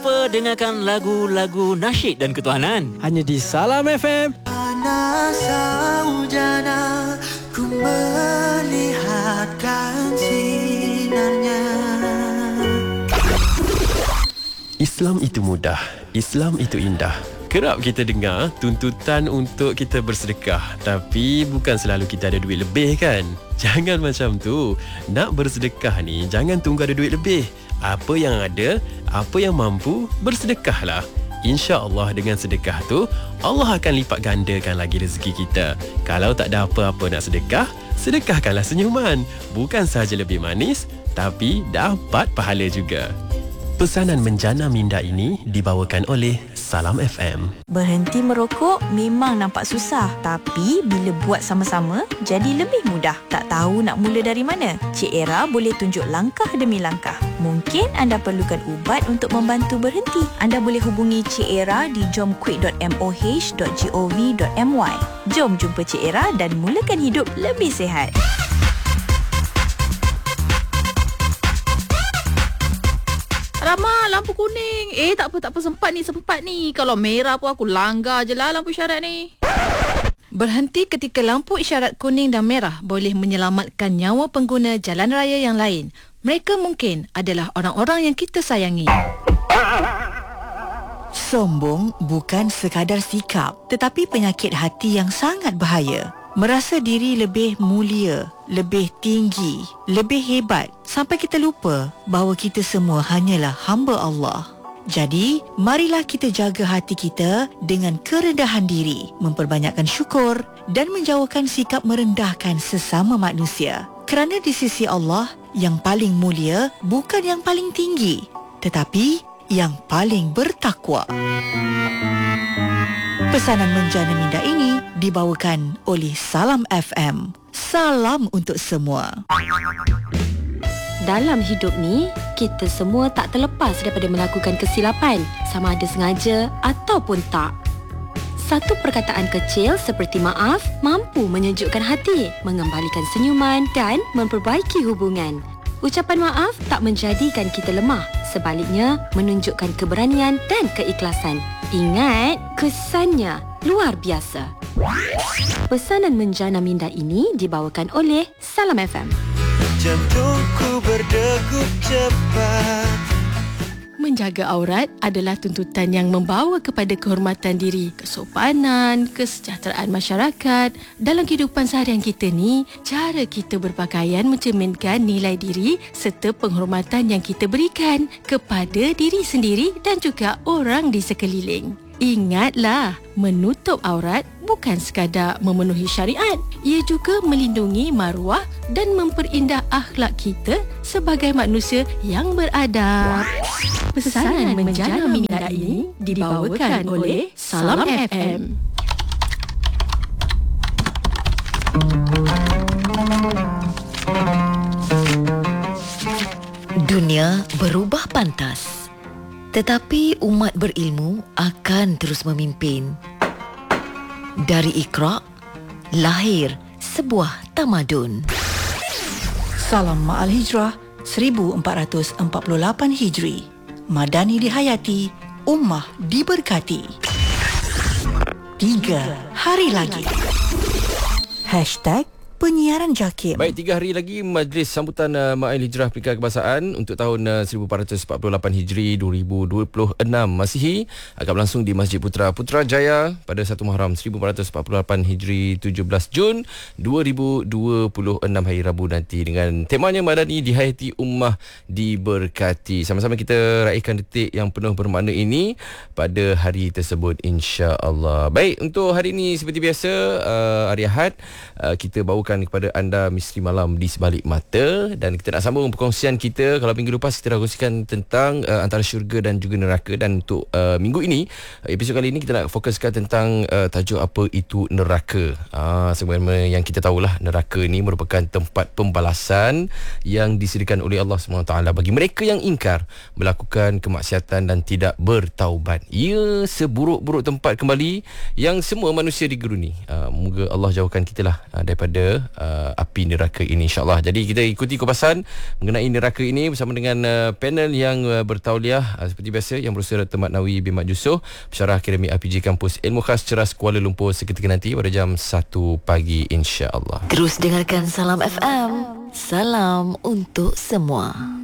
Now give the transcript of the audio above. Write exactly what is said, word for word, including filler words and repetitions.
Dengarkan lagu-lagu nasyid dan ketuhanan hanya di Salam F M. Panas saujana ku melihatkan sinarnya. Islam itu mudah, Islam itu indah. Kerap kita dengar tuntutan untuk kita bersedekah, tapi bukan selalu kita ada duit lebih kan? Jangan macam tu. Nak bersedekah ni jangan tunggu ada duit lebih. Apa yang ada, apa yang mampu, bersedekahlah. InsyaAllah dengan sedekah tu, Allah akan lipat gandakan lagi rezeki kita. Kalau tak ada apa-apa nak sedekah, sedekahkanlah senyuman. Bukan sahaja lebih manis, tapi dapat pahala juga. Pesanan menjana minda ini dibawakan oleh Salam F M. Berhenti merokok memang nampak susah, tapi bila buat sama-sama jadi lebih mudah. Tak tahu nak mula dari mana? Cik Era boleh tunjuk langkah demi langkah. Mungkin anda perlukan ubat untuk membantu berhenti. Anda boleh hubungi Cik Era di jomquick dot m o h dot gov dot m y. Jom jumpa Cik Era dan mulakan hidup lebih sihat. Rama, lampu kuning. Eh, tak apa, tak apa. Sempat ni, sempat ni. Kalau merah pun aku langgar je lah lampu isyarat ni. Berhenti ketika lampu isyarat kuning dan merah boleh menyelamatkan nyawa pengguna jalan raya yang lain. Mereka mungkin adalah orang-orang yang kita sayangi. Sombong bukan sekadar sikap, tetapi penyakit hati yang sangat bahaya. Merasa diri lebih mulia, lebih tinggi, lebih hebat sampai kita lupa bahawa kita semua hanyalah hamba Allah. Jadi, marilah kita jaga hati kita dengan kerendahan diri, memperbanyakkan syukur dan menjauhkan sikap merendahkan sesama manusia. Kerana di sisi Allah, yang paling mulia bukan yang paling tinggi, tetapi yang paling bertakwa. Pesanan menjana minda ini dibawakan oleh Salam F M. Salam untuk semua. Dalam hidup ni, kita semua tak terlepas daripada melakukan kesilapan, sama ada sengaja ataupun tak. Satu perkataan kecil seperti maaf mampu menyejukkan hati, mengembalikan senyuman dan memperbaiki hubungan. Ucapan maaf tak menjadikan kita lemah, sebaliknya menunjukkan keberanian dan keikhlasan. Ingat, kesannya luar biasa. Pesanan menjana minda ini dibawakan oleh Salam F M. Jantungku berdegup cepat. Menjaga aurat adalah tuntutan yang membawa kepada kehormatan diri, kesopanan, kesejahteraan masyarakat. Dalam kehidupan seharian kita ni, cara kita berpakaian mencerminkan nilai diri serta penghormatan yang kita berikan kepada diri sendiri dan juga orang di sekeliling. Ingatlah, menutup aurat bukan sekadar memenuhi syariat. Ia juga melindungi maruah dan memperindah akhlak kita sebagai manusia yang beradab. Pesanan menjana minda ini dibawakan oleh Salam F M. Dunia berubah pantas, tetapi umat berilmu akan terus memimpin. Dari Iqra, lahir sebuah tamadun. Salam Ma'al Hijrah seribu empat ratus empat puluh lapan Hijri. Madani dihayati, ummah diberkati. Tiga hari lagi. Hashtag penyiaran JAKIM. Baik, tiga hari lagi Majlis Sambutan uh, Ma'al Hijrah Peringkat Kebangsaan untuk tahun uh, seribu empat ratus empat puluh lapan Hijri dua ribu dua puluh enam Masihi akan berlangsung di Masjid Putra Putrajaya pada satu Muharram seribu empat ratus empat puluh lapan Hijri tujuh belas Jun dua ribu dua puluh enam hari Rabu nanti, dengan temanya Madani dihayati, ummah diberkati. Sama-sama kita raikan detik yang penuh bermakna ini pada hari tersebut, insya-Allah. Baik, untuk hari ini seperti biasa, uh, hari Ahad, uh, kita bawakan kepada anda Misteri Malam di Sebalik Mata, dan kita nak sambung perkongsian kita. Kalau minggu lepas kita dah kongsikan tentang uh, antara syurga dan juga neraka, dan untuk uh, minggu ini, episod kali ini kita nak fokuskan tentang uh, tajuk apa itu neraka. Ah, sebenarnya yang kita tahulah, neraka ini merupakan tempat pembalasan yang disediakan oleh Allah subhanahu wa taala bagi mereka yang ingkar, melakukan kemaksiatan dan tidak bertaubat. Ia seburuk-buruk tempat kembali yang semua manusia digeruni. Uh, moga Allah jauhkan kita lah uh, daripada uh, api neraka ini, insyaAllah. Jadi kita ikuti kupasan mengenai neraka ini bersama dengan uh, panel yang uh, bertauliah uh, seperti biasa, yang berusaha Dato' Mat Nawi bin Mat Yusof, Pensyarah Akademi R P J Kampus Ilmu Khas Ceras Kuala Lumpur, seketika nanti pada jam satu pagi, insya-Allah. Terus dengarkan Salam F M. Salam untuk semua.